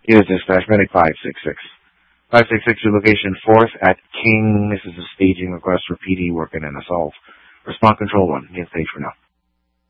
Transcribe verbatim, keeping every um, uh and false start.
Use dispatch medic five six six. five six six, your location fourth at King. This is a staging request for P D working in assault. Response control one. Get stage for now.